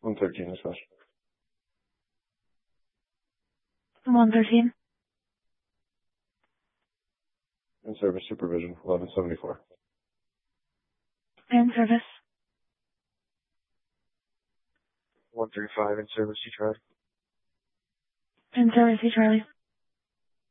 113 dispatch. 113. In service supervision, 1174. In service. 135 in service, you tried. In service, Charlie.